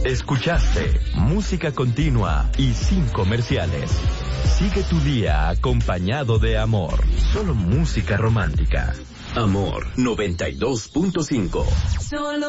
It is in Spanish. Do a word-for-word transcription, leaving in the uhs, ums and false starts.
Escuchaste música continua y sin comerciales. Sigue tu día acompañado de amor. Solo música romántica. Amor noventa y dos punto cinco. Solo